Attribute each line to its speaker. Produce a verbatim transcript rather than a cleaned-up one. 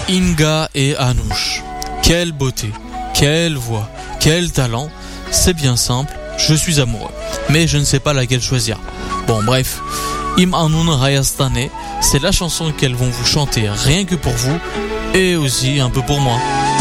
Speaker 1: Inga et Anoush. Quelle beauté, quelle voix, quel talent. C'est bien simple, je suis amoureux. Mais je ne sais pas laquelle choisir. Bon bref, Im Anun Rayastane, c'est la chanson qu'elles vont vous chanter rien que pour vous et aussi un peu pour moi.